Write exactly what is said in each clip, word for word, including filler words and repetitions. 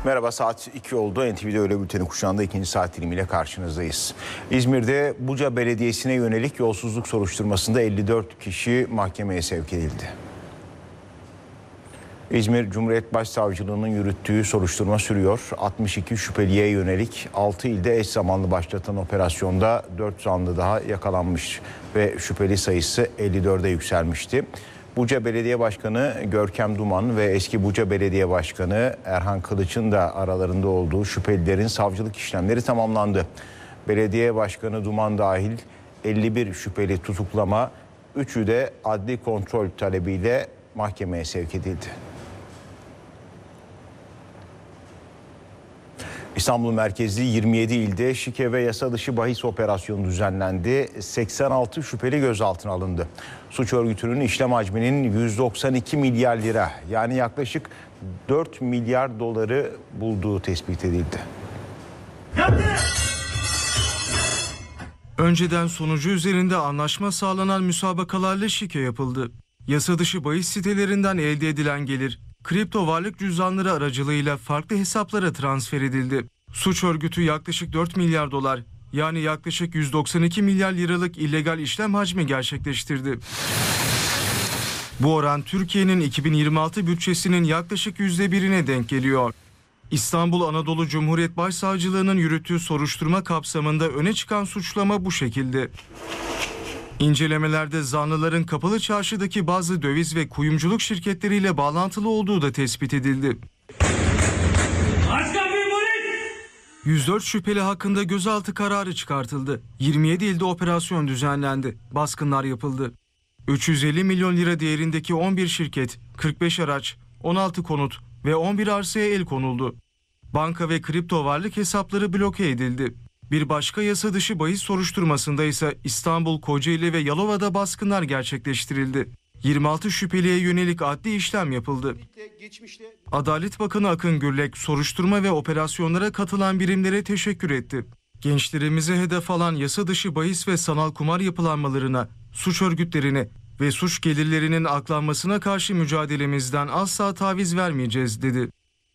Merhaba, saat iki oldu. N T V'de öğle bülteni kuşağında ikinci saat dilimiyle karşınızdayız. İzmir'de Buca Belediyesi'ne yönelik yolsuzluk soruşturmasında elli dört kişi mahkemeye sevk edildi. İzmir Cumhuriyet Başsavcılığı'nın yürüttüğü soruşturma sürüyor. altmış iki şüpheliye yönelik altı ilde eş zamanlı başlatan operasyonda dört zanlı daha yakalanmış ve şüpheli sayısı elli dörde yükselmişti. Buca Belediye Başkanı Görkem Duman ve eski Buca Belediye Başkanı Erhan Kılıç'ın da aralarında olduğu şüphelilerin savcılık işlemleri tamamlandı. Belediye Başkanı Duman dahil elli bir şüpheli tutuklama, üçü de adli kontrol talebiyle mahkemeye sevk edildi. İstanbul merkezli yirmi yedi ilde şike ve yasa dışı bahis operasyonu düzenlendi. seksen altı şüpheli gözaltına alındı. Suç örgütünün işlem hacminin yüz doksan iki milyar lira, yani yaklaşık dört milyar doları bulduğu tespit edildi. Önceden sonucu üzerinde anlaşma sağlanan müsabakalarla şike yapıldı. Yasa dışı bahis sitelerinden elde edilen gelir, kripto varlık cüzdanları aracılığıyla farklı hesaplara transfer edildi. Suç örgütü yaklaşık dört milyar dolar, yani yaklaşık yüz doksan iki milyar liralık illegal işlem hacmi gerçekleştirdi. Bu oran Türkiye'nin iki bin yirmi altı bütçesinin yaklaşık yüzde birine denk geliyor. İstanbul Anadolu Cumhuriyet Başsavcılığı'nın yürüttüğü soruşturma kapsamında öne çıkan suçlama bu şekilde. İncelemelerde zanlıların Kapalı Çarşı'daki bazı döviz ve kuyumculuk şirketleriyle bağlantılı olduğu da tespit edildi. yüz dört şüpheli hakkında gözaltı kararı çıkartıldı. yirmi yedi ilde operasyon düzenlendi. Baskınlar yapıldı. üç yüz elli milyon lira değerindeki on bir şirket, kırk beş araç, on altı konut ve on bir arsaya el konuldu. Banka ve kripto varlık hesapları bloke edildi. Bir başka yasa dışı bahis soruşturmasında ise İstanbul, Kocaeli ve Yalova'da baskınlar gerçekleştirildi. yirmi altı şüpheliye yönelik adli işlem yapıldı. Adalet Bakanı Akın Gürlek soruşturma ve operasyonlara katılan birimlere teşekkür etti. Gençlerimize hedef alan yasa dışı bahis ve sanal kumar yapılanmalarına, suç örgütlerine ve suç gelirlerinin aklanmasına karşı mücadelemizden asla taviz vermeyeceğiz dedi.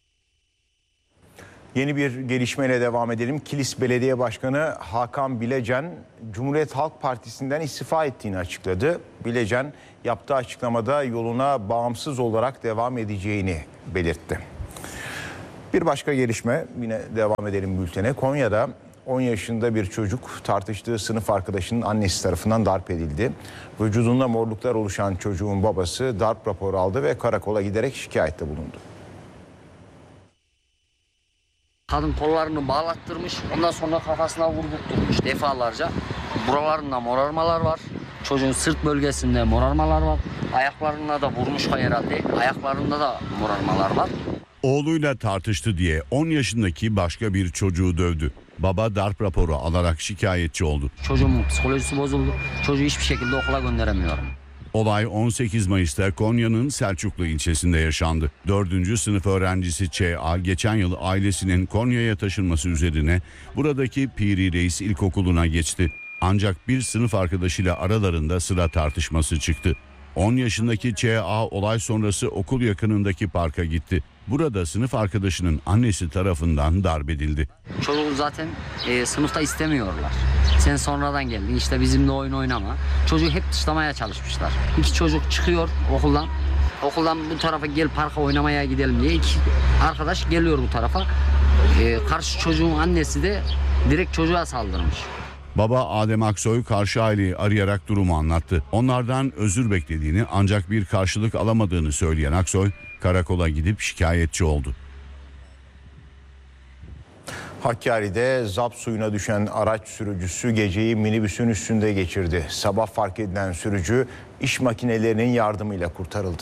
Yeni bir gelişmeyle devam edelim. Kilis Belediye Başkanı Hakan Bilecen, Cumhuriyet Halk Partisi'nden istifa ettiğini açıkladı. Bilecen yaptığı açıklamada yoluna bağımsız olarak devam edeceğini belirtti. Bir başka gelişme, yine devam edelim bültene. Konya'da on yaşında bir çocuk tartıştığı sınıf arkadaşının annesi tarafından darp edildi. Vücudunda morluklar oluşan çocuğun babası darp raporu aldı ve karakola giderek şikayette bulundu. Kadın kollarını bağlattırmış, ondan sonra kafasına vurdurtmuş defalarca. Buralarında morarmalar var, çocuğun sırt bölgesinde morarmalar var. Ayaklarına da vurmuş herhalde, ayaklarında da morarmalar var. Oğluyla tartıştı diye on yaşındaki başka bir çocuğu dövdü. Baba darp raporu alarak şikayetçi oldu. Çocuğumun psikolojisi bozuldu, çocuğu hiçbir şekilde okula gönderemiyorum. Olay on sekiz Mayıs'ta Konya'nın Selçuklu ilçesinde yaşandı. dördüncü sınıf öğrencisi Ç A geçen yıl ailesinin Konya'ya taşınması üzerine buradaki Piri Reis İlkokulu'na geçti. Ancak bir sınıf arkadaşıyla aralarında sıra tartışması çıktı. on yaşındaki Ç A olay sonrası okul yakınındaki parka gitti. Burada sınıf arkadaşının annesi tarafından darp edildi. Çocuğu zaten e, sınıfta istemiyorlar. Sen sonradan geldin, işte bizimle oyun oynama. Çocuğu hep dışlamaya çalışmışlar. İki çocuk çıkıyor okuldan. Okuldan bu tarafa gel parka oynamaya gidelim diye iki arkadaş geliyor bu tarafa. E, karşı çocuğun annesi de direkt çocuğa saldırmış. Baba Adem Aksoy karşı aileyi arayarak durumu anlattı. Onlardan özür beklediğini ancak bir karşılık alamadığını söyleyen Aksoy karakola gidip şikayetçi oldu. Hakkari'de Zap suyuna düşen araç sürücüsü geceyi minibüsün üstünde geçirdi. Sabah fark edilen sürücü iş makinelerinin yardımıyla kurtarıldı.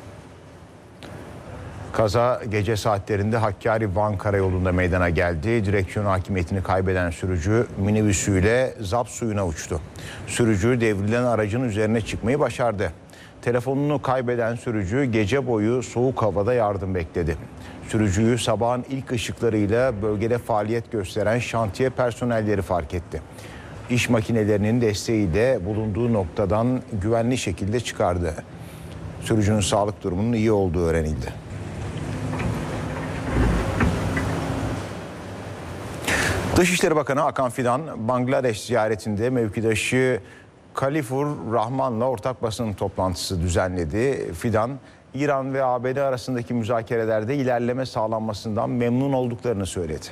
Kaza gece saatlerinde Hakkari-Van karayolunda meydana geldi. Direksiyon hakimiyetini kaybeden sürücü minibüsüyle Zap suyuna uçtu. Sürücü devrilen aracın üzerine çıkmayı başardı. Telefonunu kaybeden sürücü gece boyu soğuk havada yardım bekledi. Sürücüyü sabahın ilk ışıklarıyla bölgede faaliyet gösteren şantiye personelleri fark etti. İş makinelerinin desteğiyle bulunduğu noktadan güvenli şekilde çıkardı. Sürücünün sağlık durumunun iyi olduğu öğrenildi. Dışişleri Bakanı Hakan Fidan, Bangladeş ziyaretinde mevkidaşı Kalifur Rahman'la ortak basın toplantısı düzenledi. Fidan, İran ve A B D arasındaki müzakerelerde ilerleme sağlanmasından memnun olduklarını söyledi.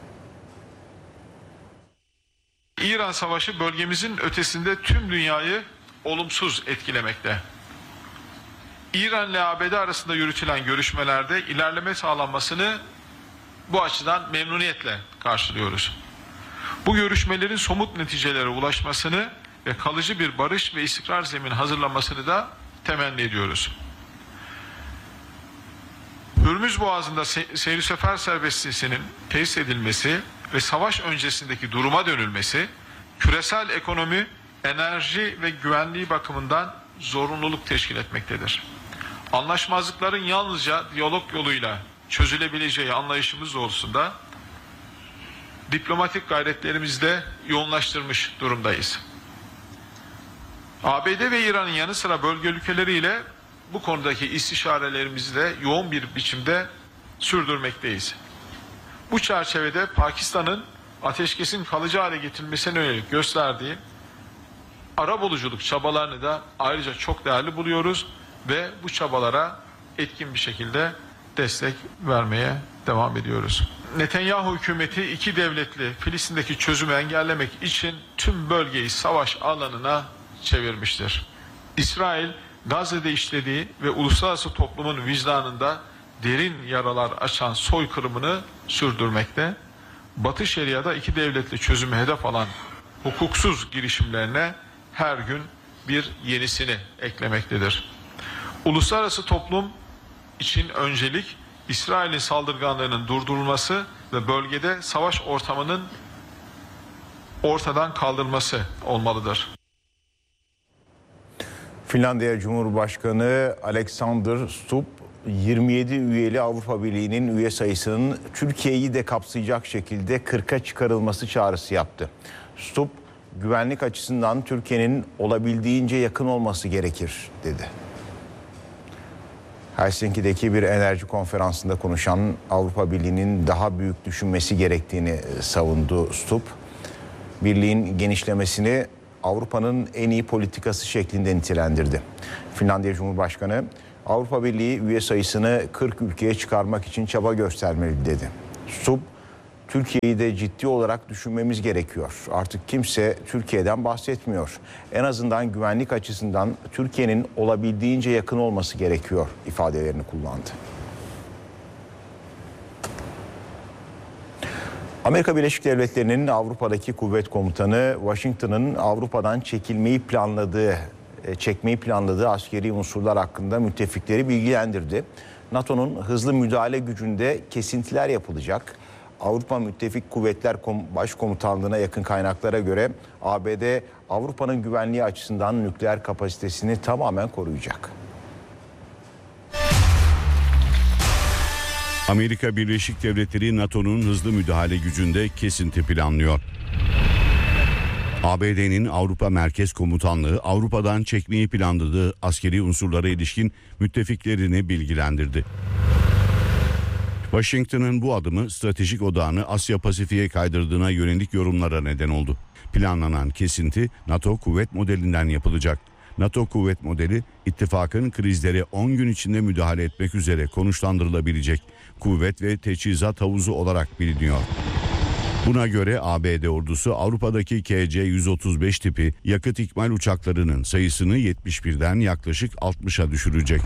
İran Savaşı bölgemizin ötesinde tüm dünyayı olumsuz etkilemekte. İran ile A B D arasında yürütülen görüşmelerde ilerleme sağlanmasını bu açıdan memnuniyetle karşılıyoruz. Bu görüşmelerin somut neticelere ulaşmasını ve kalıcı bir barış ve istikrar zemini hazırlanmasını da temenni ediyoruz. Hürmüz Boğazı'nda se- seyir sefer serbestliğinin tesis edilmesi ve savaş öncesindeki duruma dönülmesi, küresel ekonomi, enerji ve güvenliği bakımından zorunluluk teşkil etmektedir. Anlaşmazlıkların yalnızca diyalog yoluyla çözülebileceği anlayışımız doğrultusunda diplomatik gayretlerimizi de yoğunlaştırmış durumdayız. A B D ve İran'ın yanı sıra bölge ülkeleriyle bu konudaki istişarelerimizi de yoğun bir biçimde sürdürmekteyiz. Bu çerçevede Pakistan'ın ateşkesin kalıcı hale getirilmesine yönelik gösterdiği arabuluculuk çabalarını da ayrıca çok değerli buluyoruz ve bu çabalara etkin bir şekilde destek vermeye devam ediyoruz. Netanyahu hükümeti iki devletli Filistin'deki çözümü engellemek için tüm bölgeyi savaş alanına çevirmiştir. İsrail, Gazze'de işlediği ve uluslararası toplumun vicdanında derin yaralar açan soykırımını sürdürmekte. Batı Şeria'da iki devletli çözümü hedef alan hukuksuz girişimlerine her gün bir yenisini eklemektedir. Uluslararası toplum için öncelik İsrail'in saldırganlığının durdurulması ve bölgede savaş ortamının ortadan kaldırılması olmalıdır. Finlandiya Cumhurbaşkanı Alexander Stubb, yirmi yedi üyeli Avrupa Birliği'nin üye sayısının Türkiye'yi de kapsayacak şekilde kırka çıkarılması çağrısı yaptı. Stubb, güvenlik açısından Türkiye'nin olabildiğince yakın olması gerekir dedi. Helsinki'deki bir enerji konferansında konuşan Avrupa Birliği'nin daha büyük düşünmesi gerektiğini savundu Stubb. Birliğin genişlemesini Avrupa'nın en iyi politikası şeklinde nitelendirdi. Finlandiya Cumhurbaşkanı, Avrupa Birliği üye sayısını kırk ülkeye çıkarmak için çaba göstermeli dedi. Stubb, Türkiye'yi de ciddi olarak düşünmemiz gerekiyor. Artık kimse Türkiye'den bahsetmiyor. En azından güvenlik açısından Türkiye'nin olabildiğince yakın olması gerekiyor ifadelerini kullandı. Amerika Birleşik Devletleri'nin Avrupa'daki kuvvet komutanı Washington'ın Avrupa'dan çekilmeyi planladığı, çekmeyi planladığı askeri unsurlar hakkında müttefikleri bilgilendirdi. NATO'nun hızlı müdahale gücünde kesintiler yapılacak. Avrupa Müttefik Kuvvetler Başkomutanlığı'na yakın kaynaklara göre A B D Avrupa'nın güvenliği açısından nükleer kapasitesini tamamen koruyacak. Amerika Birleşik Devletleri NATO'nun hızlı müdahale gücünde kesinti planlıyor. A B D'nin Avrupa Merkez Komutanlığı Avrupa'dan çekmeyi planladığı askeri unsurlara ilişkin müttefiklerini bilgilendirdi. Washington'ın bu adımı stratejik odağını Asya Pasifik'e kaydırdığına yönelik yorumlara neden oldu. Planlanan kesinti NATO kuvvet modelinden yapılacak. NATO kuvvet modeli ittifakın krizlere on gün içinde müdahale etmek üzere konuşlandırılabilecek kuvvet ve teçhizat havuzu olarak biliniyor. Buna göre A B D ordusu Avrupa'daki K C yüz otuz beş tipi yakıt ikmal uçaklarının sayısını yetmiş birden yaklaşık altmışa düşürecek.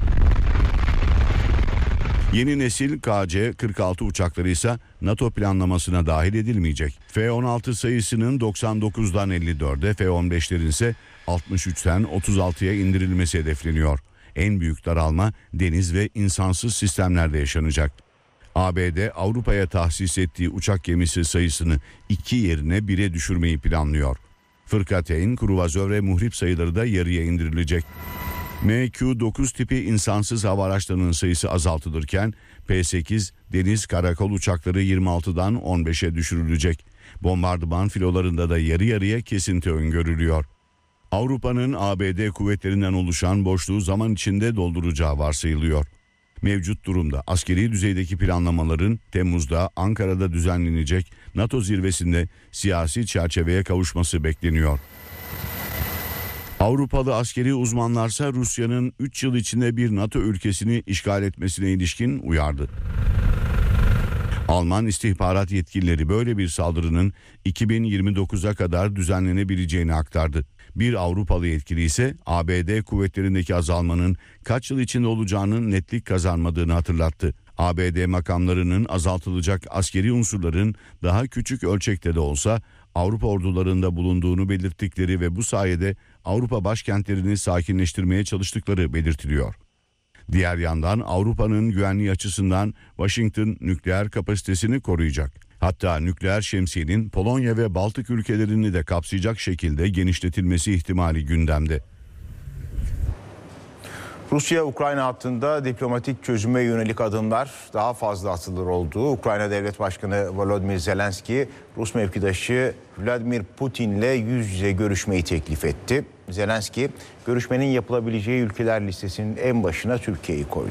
Yeni nesil K C kırk altı uçakları ise NATO planlamasına dahil edilmeyecek. F on altı sayısının doksan dokuzdan elli dörde, F on beşlerin ise altmış üçten otuz altıya indirilmesi hedefleniyor. En büyük daralma deniz ve insansız sistemlerde yaşanacak. A B D Avrupa'ya tahsis ettiği uçak gemisi sayısını iki yerine bire düşürmeyi planlıyor. Fırkateyn, kruvazör ve muhrip sayıları da yarıya indirilecek. M Q dokuz tipi insansız hava araçlarının sayısı azaltılırken P sekiz deniz karakol uçakları yirmi altıdan on beşe düşürülecek. Bombardıman filolarında da yarı yarıya kesinti öngörülüyor. Avrupa'nın A B D kuvvetlerinden oluşan boşluğu zaman içinde dolduracağı varsayılıyor. Mevcut durumda askeri düzeydeki planlamaların Temmuz'da Ankara'da düzenlenecek NATO zirvesinde siyasi çerçeveye kavuşması bekleniyor. Avrupalı askeri uzmanlarsa Rusya'nın üç yıl içinde bir NATO ülkesini işgal etmesine ilişkin uyardı. Alman istihbarat yetkilileri böyle bir saldırının iki bin yirmi dokuza kadar düzenlenebileceğini aktardı. Bir Avrupalı yetkili ise A B D kuvvetlerindeki azalmanın kaç yıl içinde olacağının netlik kazanmadığını hatırlattı. A B D makamlarının azaltılacak askeri unsurların daha küçük ölçekte de olsa Avrupa ordularında bulunduğunu belirttikleri ve bu sayede Avrupa başkentlerini sakinleştirmeye çalıştıkları belirtiliyor. Diğer yandan Avrupa'nın güvenliği açısından Washington nükleer kapasitesini koruyacak. Hatta nükleer şemsiyenin Polonya ve Baltık ülkelerini de kapsayacak şekilde genişletilmesi ihtimali gündemde. Rusya-Ukrayna hattında diplomatik çözüme yönelik adımlar daha fazla atılır oldu. Ukrayna Devlet Başkanı Volodymyr Zelenski, Rus mevkidaşı Vladimir Putin'le yüz yüze görüşmeyi teklif etti. Zelenski, görüşmenin yapılabileceği ülkeler listesinin en başına Türkiye'yi koydu.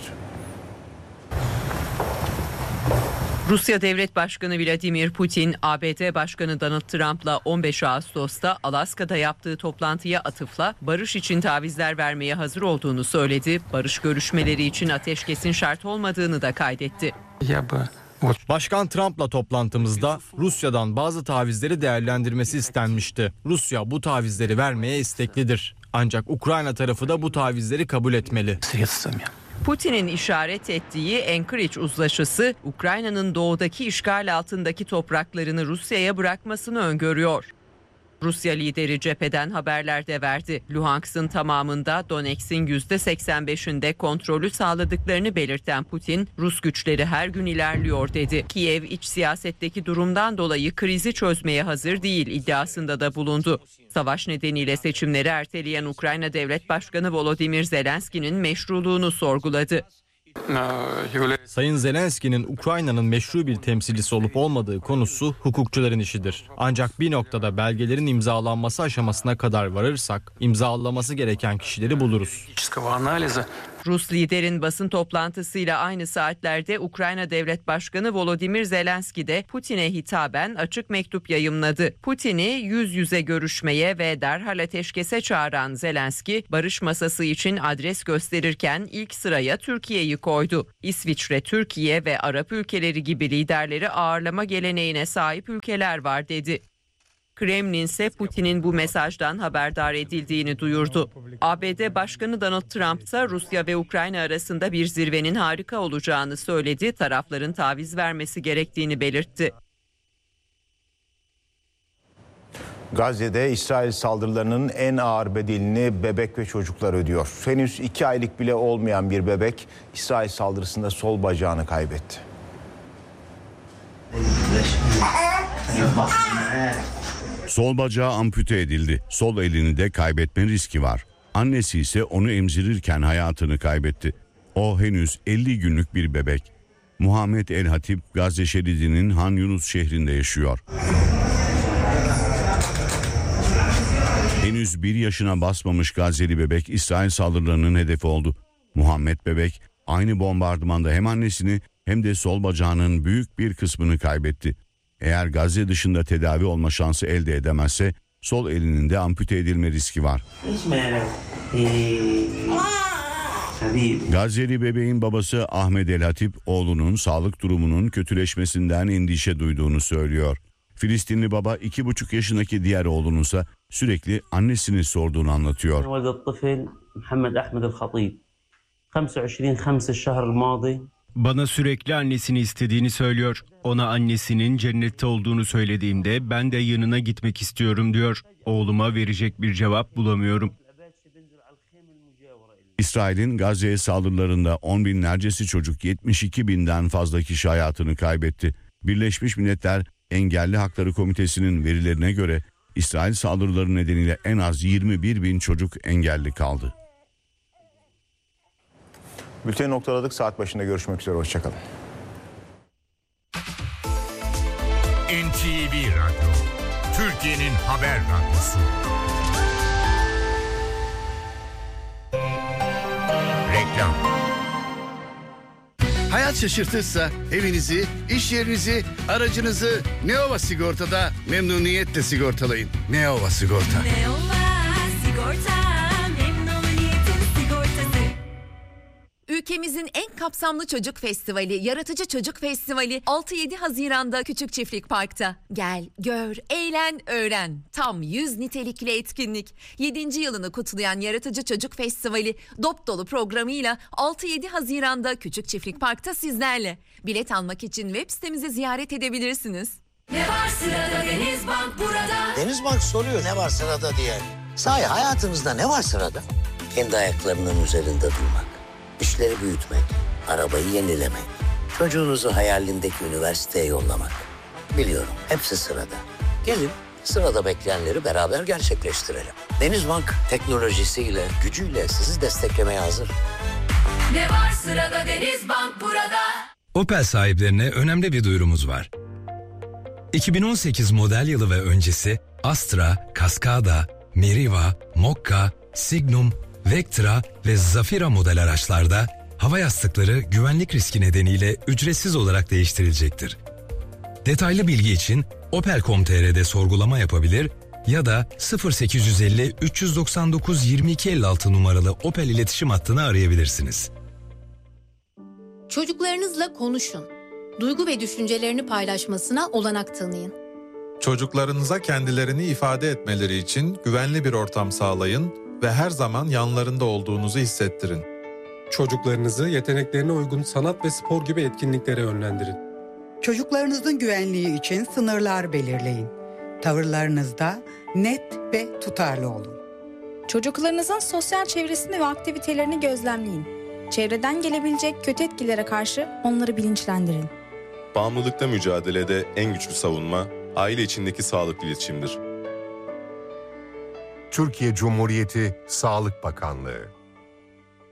Rusya Devlet Başkanı Vladimir Putin, A B D Başkanı Donald Trump'la on beş Ağustos'ta Alaska'da yaptığı toplantıya atıfla barış için tavizler vermeye hazır olduğunu söyledi. Barış görüşmeleri için ateşkesin şart olmadığını da kaydetti. Başkan Trump'la toplantımızda Rusya'dan bazı tavizleri değerlendirmesi istenmişti. Rusya bu tavizleri vermeye isteklidir. Ancak Ukrayna tarafı da bu tavizleri kabul etmeli. Putin'in işaret ettiği Anchorage Uzlaşısı, Ukrayna'nın doğudaki işgal altındaki topraklarını Rusya'ya bırakmasını öngörüyor. Rusya lideri cepheden haberler de verdi. Luhansk'ın tamamında, Donetsk'in yüzde seksen beşinde kontrolü sağladıklarını belirten Putin, Rus güçleri her gün ilerliyor dedi. Kiev iç siyasetteki durumdan dolayı krizi çözmeye hazır değil iddiasında da bulundu. Savaş nedeniyle seçimleri erteleyen Ukrayna Devlet Başkanı Volodymyr Zelenski'nin meşruluğunu sorguladı. Sayın Zelenski'nin Ukrayna'nın meşru bir temsilcisi olup olmadığı konusu hukukçuların işidir. Ancak bir noktada belgelerin imzalanması aşamasına kadar varırsak imzalaması gereken kişileri buluruz. Rus liderin basın toplantısıyla aynı saatlerde Ukrayna Devlet Başkanı Volodymyr Zelenski de Putin'e hitaben açık mektup yayımladı. Putin'i yüz yüze görüşmeye ve derhal ateşkese çağıran Zelenski, barış masası için adres gösterirken ilk sıraya Türkiye'yi koydu. İsviçre, Türkiye ve Arap ülkeleri gibi liderleri ağırlama geleneğine sahip ülkeler var dedi. Kremlin ise Putin'in bu mesajdan haberdar edildiğini duyurdu. A B D Başkanı Donald Trump ise Rusya ve Ukrayna arasında bir zirvenin harika olacağını söyledi, tarafların taviz vermesi gerektiğini belirtti. Gazze'de İsrail saldırılarının en ağır bedelini bebek ve çocuklar ödüyor. Henüz iki aylık bile olmayan bir bebek İsrail saldırısında sol bacağını kaybetti. Sol bacağı ampute edildi. Sol elini de kaybetme riski var. Annesi ise onu emzirirken hayatını kaybetti. O henüz elli günlük bir bebek. Muhammed El Hatip, Gazze şeridinin Han Yunus şehrinde yaşıyor. Henüz bir yaşına basmamış Gazze'li bebek İsrail saldırılarının hedefi oldu. Muhammed bebek aynı bombardımanda hem annesini hem de sol bacağının büyük bir kısmını kaybetti. Eğer Gazze dışında tedavi olma şansı elde edemezse sol elinin de ampute edilme riski var. Gazze'li bebeğin babası Ahmet El Hatip, oğlunun sağlık durumunun kötüleşmesinden endişe duyduğunu söylüyor. Filistinli baba iki buçuk yaşındaki diğer oğlununsa sürekli annesini sorduğunu anlatıyor. Bana sürekli annesini istediğini söylüyor. Ona annesinin cennette olduğunu söylediğimde ben de yanına gitmek istiyorum diyor. Oğluma verecek bir cevap bulamıyorum. İsrail'in Gazze'ye saldırılarında on binlercesi çocuk, yetmiş iki binden fazla kişi hayatını kaybetti. Birleşmiş Milletler Engelli Hakları Komitesi'nin verilerine göre İsrail saldırıları nedeniyle en az yirmi bir bin çocuk engelli kaldı. Bülteni noktaladık. Saat başında görüşmek üzere. Hoşçakalın. N T V Radyo, Türkiye'nin haber radyosu. Reklam. Hayat şaşırtırsa evinizi, iş yerinizi, aracınızı Neova Sigorta'da memnuniyetle sigortalayın. Neova Sigorta. Neova Sigorta, memnuniyetin sigortası. Ülkemizin en kapsamlı çocuk festivali, Yaratıcı Çocuk Festivali altı yedi Haziran'da Küçük Çiftlik Park'ta. Gel, gör, eğlen, öğren. Tam yüz nitelikli etkinlik. yedinci yılını kutlayan Yaratıcı Çocuk Festivali dop dolu programıyla altı yedi Haziran'da Küçük Çiftlik Park'ta sizlerle. Bilet almak için web sitemizi ziyaret edebilirsiniz. Ne var sırada Denizbank burada. Denizbank soruyor ne var sırada diye. Sahi hayatınızda ne var sırada? Kendi ayaklarının üzerinde durmak, işleri büyütmek, arabayı yenilemek, çocuğunuzu hayalindeki üniversiteye yollamak. Biliyorum hepsi sırada. Gelin sırada bekleyenleri beraber gerçekleştirelim. Denizbank teknolojisiyle, gücüyle sizi desteklemeye hazır. Ne var sırada Denizbank burada. Opel sahiplerine önemli bir duyurumuz var. iki bin on sekiz model yılı ve öncesi Astra, Cascada, Meriva, Mokka, Signum, Vectra ve Zafira model araçlarda hava yastıkları güvenlik riski nedeniyle ücretsiz olarak değiştirilecektir. Detaylı bilgi için opel nokta com nokta tr'de sorgulama yapabilir ya da sıfır sekiz yüz elli üç doksan dokuz yirmi iki elli altı numaralı Opel iletişim hattını arayabilirsiniz. Çocuklarınızla konuşun. Duygu ve düşüncelerini paylaşmasına olanak tanıyın. Çocuklarınıza kendilerini ifade etmeleri için güvenli bir ortam sağlayın ve her zaman yanlarında olduğunuzu hissettirin. Çocuklarınızı yeteneklerine uygun sanat ve spor gibi etkinliklere yönlendirin. Çocuklarınızın güvenliği için sınırlar belirleyin. Tavırlarınızda net ve tutarlı olun. Çocuklarınızın sosyal çevresini ve aktivitelerini gözlemleyin. Çevreden gelebilecek kötü etkilere karşı onları bilinçlendirin. Bağımlılıkla mücadelede en güçlü savunma, aile içindeki sağlıklı iletişimdir. Türkiye Cumhuriyeti Sağlık Bakanlığı